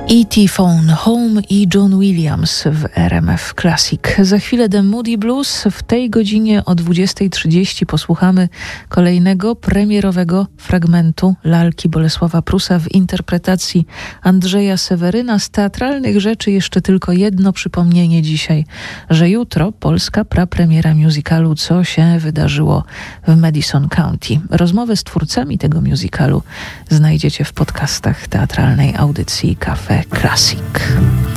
E.T. Phone Home i John Williams w RMF Classic. Za chwilę The Moody Blues. W tej godzinie o 20:30 posłuchamy kolejnego premierowego fragmentu lalki Bolesława Prusa w interpretacji Andrzeja Seweryna. Z teatralnych rzeczy jeszcze tylko jedno przypomnienie dzisiaj, że jutro polska prapremiera musicalu Co się wydarzyło w Madison County. Rozmowę z twórcami tego musicalu znajdziecie w podcastach teatralnej audycji Cafe Classic.